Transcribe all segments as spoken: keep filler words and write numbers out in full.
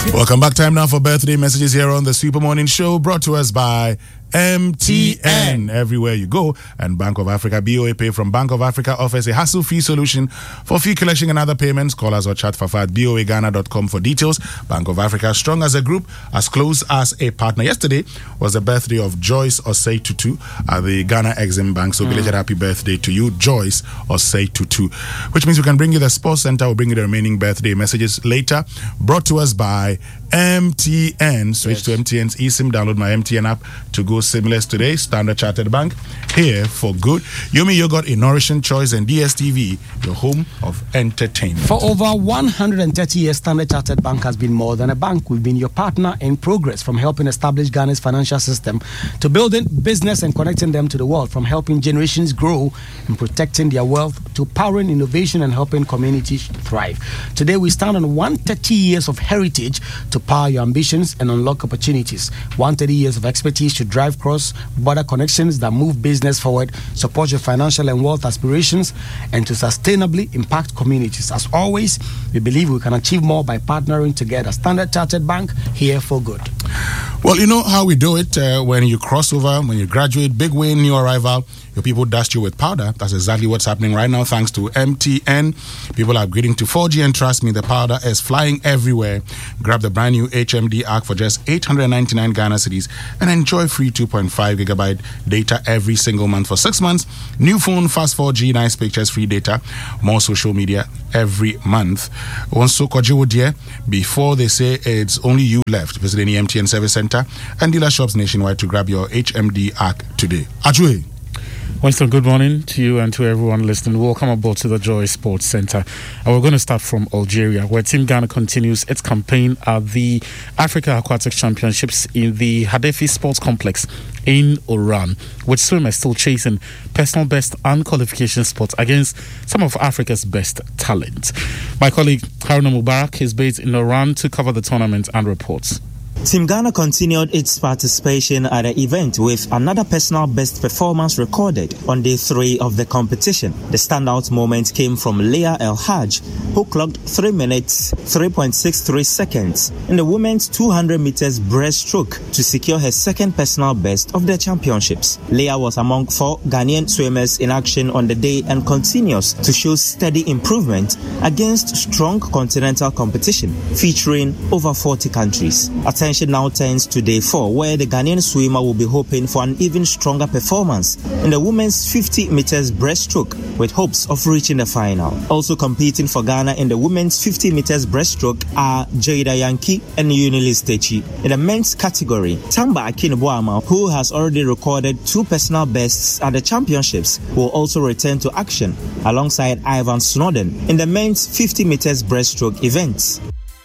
Welcome back. Time now for birthday messages here on the Super Morning Show, brought to us by M T N. Everywhere you go. And Bank of Africa B O A Pay from Bank of Africa offers a hassle-free solution for fee collection and other payments. Call us or chat Fafa at B O A Ghana dot com for details. Bank of Africa, strong as a group, as close as a partner. Yesterday was the birthday of Joyce Osei Tutu at the Ghana Exim Bank. So mm. belated happy birthday to you, Joyce Osei Tutu. Which means we can bring you the Sports Center. We'll bring you the remaining birthday messages later. Brought to us by M T N. Switch yes. to M T N's eSIM. Download my M T N app to go seamless today. Standard Chartered Bank, here for good. Yomi Yogurt, a nourishing choice, and D S T V, your home of entertainment. For over one hundred thirty years, Standard Chartered Bank has been more than a bank. We've been your partner in progress, from helping establish Ghana's financial system to building business and connecting them to the world, from helping generations grow and protecting their wealth to powering innovation and helping communities thrive. Today, we stand on one hundred thirty years of heritage to power your ambitions and unlock opportunities. one hundred thirty years of expertise to drive cross-border connections that move business forward, support your financial and wealth aspirations, and to sustainably impact communities. As always, we believe we can achieve more by partnering together. Standard Chartered Bank, here for good. Well, you know how we do it. Uh, when you cross over, when you graduate, big win, new arrival, your people dust you with powder. That's exactly what's happening right now, thanks to M T N. People are upgrading to four G, and trust me, the powder is flying everywhere. Grab the brand new H M D Arc for just eight hundred ninety-nine Ghana cedis and enjoy free two point five gigabyte data every single month for six months. New phone, fast four G, nice pictures, free data, more social media every month. Also, dear, before they say it's only you left, visit any M T N service center and dealer shops nationwide to grab your H M D Arc today. Ajue. Winston, good morning to you and to everyone listening. Welcome aboard to the Joy Sports Center. And we're going to start from Algeria, where Team Ghana continues its campaign at the Africa Aquatics Championships in the Hadefi Sports Complex in Oran, with swimmers still chasing personal best and qualification spots against some of Africa's best talent. My colleague Haruna Mubarak is based in Oran to cover the tournament and reports. Team Ghana continued its participation at the event with another personal best performance recorded on day three of the competition. The standout moment came from Leah El Haj, who clocked three minutes, three point six three seconds in the women's two hundred meters breaststroke to secure her second personal best of the championships. Leah was among four Ghanaian swimmers in action on the day and continues to show steady improvement against strong continental competition featuring over forty countries. Attention now turns to day four, where the Ghanaian swimmer will be hoping for an even stronger performance in the women's fifty meters breaststroke, with hopes of reaching the final. Also competing for Ghana in the women's fifty meters breaststroke are Jada Yankee and Unilis Techi. In the men's category, Tamba Akinbuama, who has already recorded two personal bests at the championships, will also return to action alongside Ivan Snowden in the men's fifty meters breaststroke events.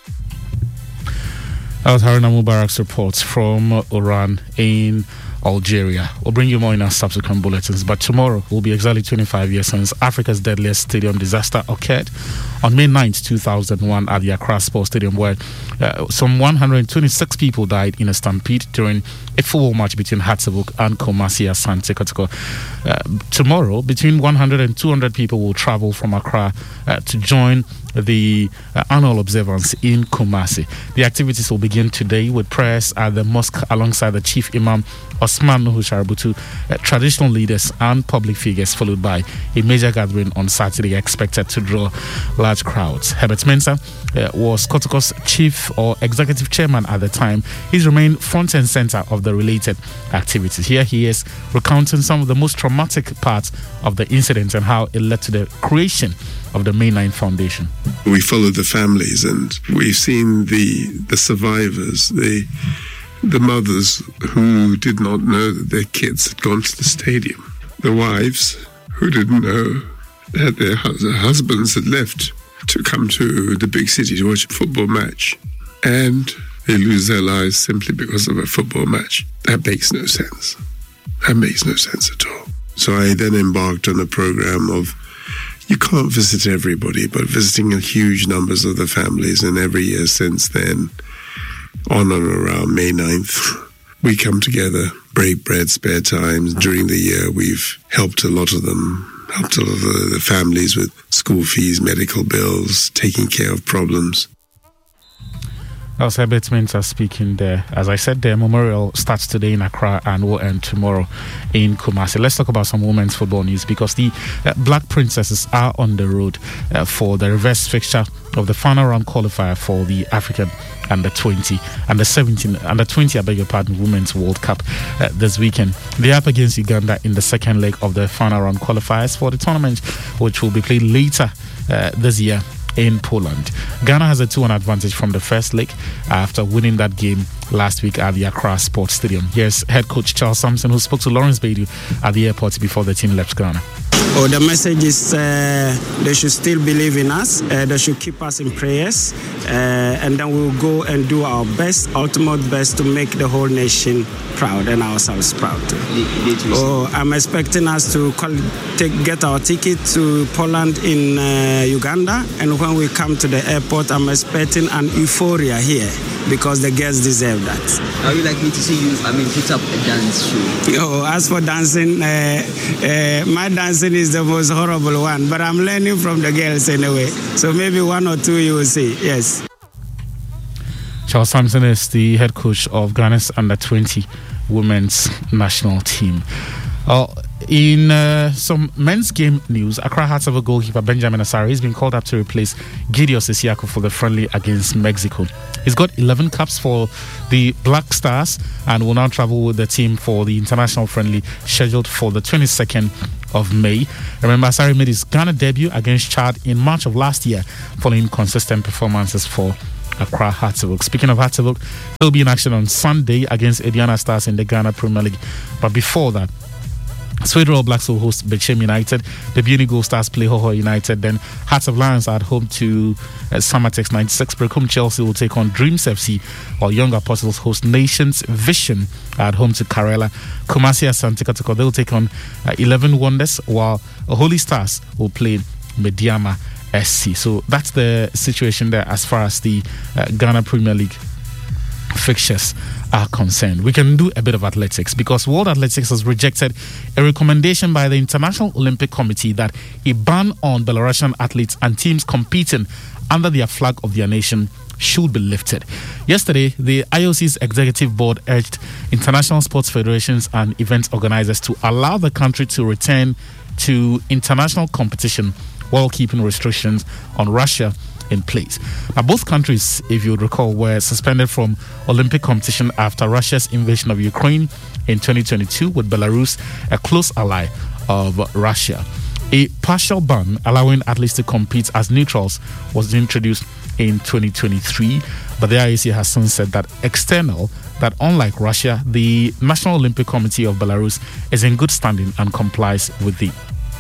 That was Haruna Mubarak's reports from Oran in Algeria. We'll bring you more in our subsequent bulletins, but tomorrow will be exactly twenty-five years since Africa's deadliest stadium disaster occurred on May ninth, two thousand one at the Accra Sports Stadium, where uh, some one hundred twenty-six people died in a stampede during a football match between Hatzebuk and Kumasi Asante Kotoko. Uh, tomorrow, between one hundred and two hundred people will travel from Accra uh, to join the uh, annual observance in Kumasi. The activities will begin today with prayers at the mosque alongside the Chief Imam Osman Nuhu Shaributu, uh, traditional leaders and public figures, followed by a major gathering on Saturday expected to draw large crowds. Herbert Mensah uh, was Kotoko's chief or executive chairman at the time. He's remained front and center of the related activities. Here he is recounting some of the most traumatic parts of the incident and how it led to the creation of the May ninth Foundation. We followed the families, and we've seen the the survivors, the the mothers who did not know that their kids had gone to the stadium, the wives who didn't know that their husbands had left to come to the big city to watch a football match, and they lose their lives simply because of a football match. That makes no sense. That makes no sense at all. So I then embarked on a program of, you can't visit everybody, but visiting huge numbers of the families, and every year since then, on and around May ninth, we come together, break bread, spare times. During the year, we've helped a lot of them, helped a lot of the, the families with school fees, medical bills, taking care of problems. That was Herbert Mensah speaking there. As I said, the memorial starts today in Accra and will end tomorrow in Kumasi. Let's talk about some women's football news, because the uh, Black Princesses are on the road uh, for the reverse fixture of the final round qualifier for the African under twenty and the seventeen under twenty, I beg your pardon, Women's World Cup uh, this weekend. They're up against Uganda in the second leg of the final round qualifiers for the tournament, which will be played later uh, this year in Poland. Ghana has a two one advantage from the first leg after winning that game last week at the Accra Sports Stadium. Here's head coach Charles Sampson, who spoke to Lawrence Baidu at the airport before the team left Ghana. Oh, the message is uh, they should still believe in us. Uh, they should keep us in prayers, uh, and then we'll go and do our best, ultimate best, to make the whole nation proud and ourselves proud. Oh, I'm expecting us to call, take, get our ticket to Poland in uh, Uganda, and when we come to the airport, I'm expecting an euphoria here, because the girls deserve that. Are you likely to see you, I mean, put up a dance show? Oh, as for dancing, uh, uh, my dancing is the most horrible one, but I'm learning from the girls anyway. So maybe one or two you will see, yes. Charles Sampson is the head coach of Ghana's under twenty women's national team. Uh, in uh, some men's game news, Accra Hearts of a goalkeeper Benjamin Asare has been called up to replace Gideon Sisiako for the friendly against Mexico. He's got eleven caps for the Black Stars and will now travel with the team for the international friendly scheduled for the twenty-second of May. Remember, Asare made his Ghana debut against Chad in March of last year following consistent performances for Accra Hearts of Oak. Speaking of Hearts of Oak, they'll be in action on Sunday against Ediana Stars in the Ghana Premier League. But before that, Suede Royal Blacks will host Bechem United. The Beauty Gold Stars play Hoho United. Then Hearts of Lions are at home to uh, Summertex ninety-six. Brecum Chelsea will take on Dreams F C, while Young Apostles host Nations Vision at home to Karela. Kumasi Asante Kotoko, they'll take on uh, eleven Wonders, while Holy Stars will play Mediama S C. So that's the situation there as far as the uh, Ghana Premier League fixtures are concerned. We can do a bit of athletics, because World Athletics has rejected a recommendation by the International Olympic Committee that a ban on Belarusian athletes and teams competing under the flag of their nation should be lifted. Yesterday, the I O C's executive board urged international sports federations and event organizers to allow the country to return to international competition while keeping restrictions on Russia in place. Now, both countries, if you would recall, were suspended from Olympic competition after Russia's invasion of Ukraine in twenty twenty-two, with Belarus a close ally of Russia. A partial ban allowing athletes to compete as neutrals was introduced in twenty twenty-three, but the I O C has since said that external, that unlike Russia, the National Olympic Committee of Belarus is in good standing and complies with the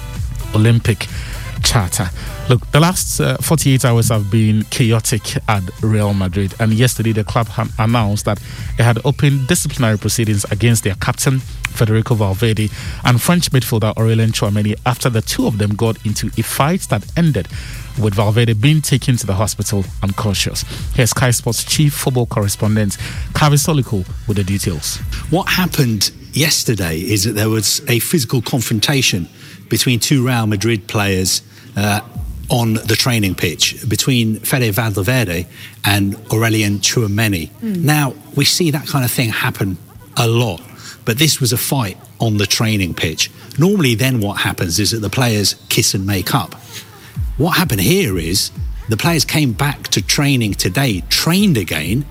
Olympic Charter. Look, the last uh, forty-eight hours have been chaotic at Real Madrid, and yesterday the club had announced that it had opened disciplinary proceedings against their captain Federico Valverde and French midfielder Aurelien Tchouameni after the two of them got into a fight that ended with Valverde being taken to the hospital unconscious. Here's Sky Sports chief football correspondent Kavi Soliko with the details. What happened yesterday is that there was a physical confrontation between two Real Madrid players uh, on the training pitch, between Fede Valverde and Aurelien Tchouameni. Mm. Now, we see that kind of thing happen a lot, but this was a fight on the training pitch. Normally then what happens is that the players kiss and make up. What happened here is the players came back to training today, trained again,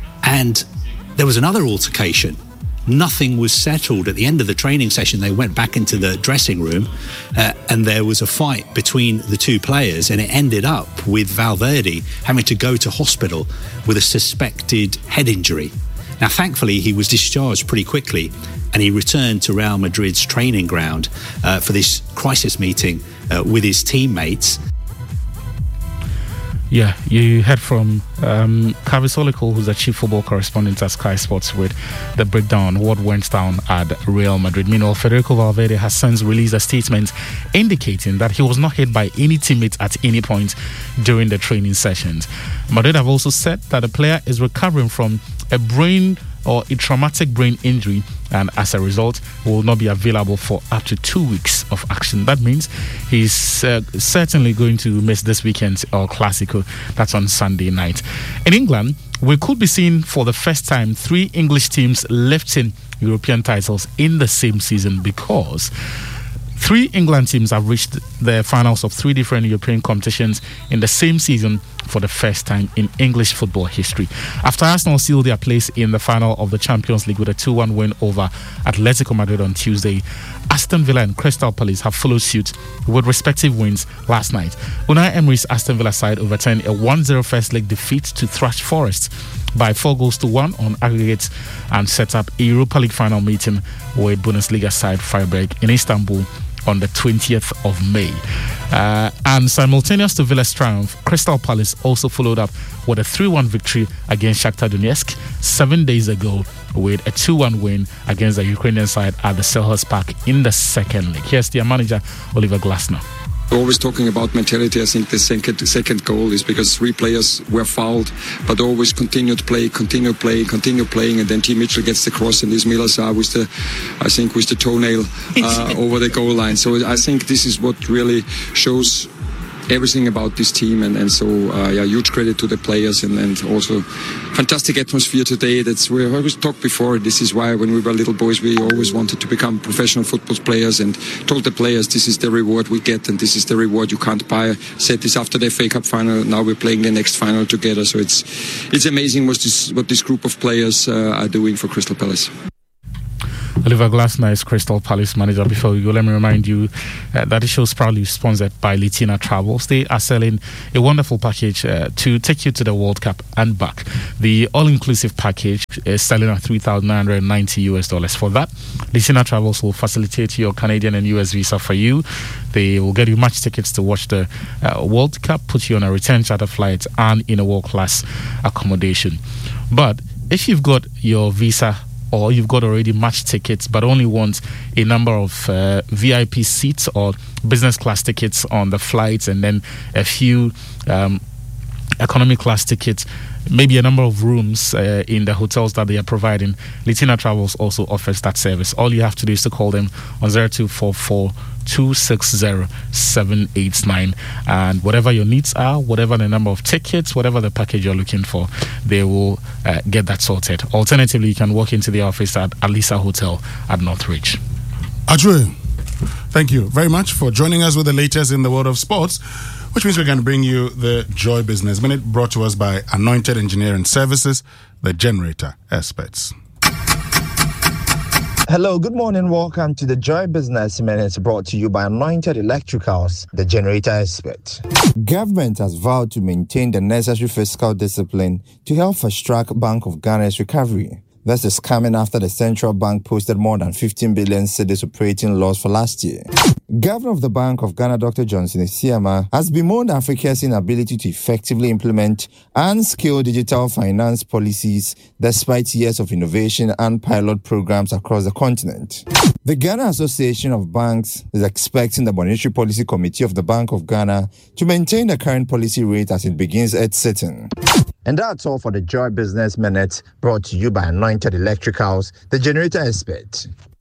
and there was another altercation. Nothing was settled. At the end of the training session, they went back into the dressing room uh, and there was a fight between the two players, and it ended up with Valverde having to go to hospital with a suspected head injury. Now, thankfully, he was discharged pretty quickly and he returned to Real Madrid's training ground uh, for this crisis meeting uh, with his teammates. Yeah, you heard from um, Kavi Soliko, who's the chief football correspondent at Sky Sports, with the breakdown what went down at Real Madrid. Meanwhile, Federico Valverde has since released a statement indicating that he was not hit by any teammates at any point during the training sessions. Madrid have also said that the player is recovering from a brain or a traumatic brain injury, and as a result will not be available for up to two weeks of action. That means he's uh, certainly going to miss this weekend's El Clasico. That's on Sunday night. In England, we could be seeing for the first time three English teams lifting European titles in the same season, because three England teams have reached the finals of three different European competitions in the same season for the first time in English football history. After Arsenal sealed their place in the final of the Champions League with a two one win over Atletico Madrid on Tuesday, Aston Villa and Crystal Palace have followed suit with respective wins last night. Unai Emery's Aston Villa side overturned a one nil first leg defeat to Thrush Forest by four goals to one on aggregate and set up a Europa League final meeting with Bundesliga side Freiburg in Istanbul on the twentieth of May. Uh, and simultaneous to Villa's triumph, Crystal Palace also followed up with a three one victory against Shakhtar Donetsk seven days ago with a two one win against the Ukrainian side at the Selhurst Park in the second league. Here's their manager, Oliver Glasner. Always talking about mentality. I think the second second goal is because three players were fouled, but always continue to play, continue playing, continue playing, and then T. Mitchell gets the cross, and this Milasar with the, I think, with the toenail uh, over the goal line. So I think this is what really shows everything about this team, and, and so uh, yeah, huge credit to the players, and, and also fantastic atmosphere today. That's we always talked before. This is why when we were little boys we always wanted to become professional football players, and told the players this is the reward we get and this is the reward you can't buy. Said this after the F A Cup final. Now we're playing the next final together. So it's it's amazing what this what this group of players uh, are doing for Crystal Palace. Oliver Glasner is Crystal Palace manager. Before we go, let me remind you uh, that the show is proudly sponsored by Litina Travels. They are selling a wonderful package uh, to take you to the World Cup and back. The all-inclusive package is selling at three thousand nine hundred ninety US dollars. For that, Litina Travels will facilitate your Canadian and U S visa for you. They will get you match tickets to watch the uh, World Cup, put you on a return charter flight, and in a world-class accommodation. But if you've got your visa, or you've got already match tickets but only want a number of uh, V I P seats or business class tickets on the flights, and then a few um, economy class tickets, maybe a number of rooms uh, in the hotels that they are providing, Litina Travels also offers that service. All you have to do is to call them on zero two four four, two six zero, seven eight nine, and whatever your needs are, whatever the number of tickets, whatever the package you're looking for, they will uh, get that sorted. Alternatively, you can walk into the office at Alisa Hotel at Northridge. Adre, thank you very much for joining us with the latest in the world of sports, which means we're going to bring you the Joy Business Minute, brought to us by Anointed Engineering Services, the generator experts. Hello, good morning. Welcome to the Joy Business Minute, brought to you by Anointed Electricals, the generator expert. Government has vowed to maintain the necessary fiscal discipline to help fast-track Bank of Ghana's recovery. This is coming after the central bank posted more than fifteen billion cedis operating loss for last year. Governor of the Bank of Ghana, Doctor Johnson Isiama, has bemoaned Africa's inability to effectively implement and scale digital finance policies despite years of innovation and pilot programs across the continent. The Ghana Association of Banks is expecting the Monetary Policy Committee of the Bank of Ghana to maintain the current policy rate as it begins its sitting. And that's all for the Joy Business Minute, brought to you by Anointed Electricals, the generator expert.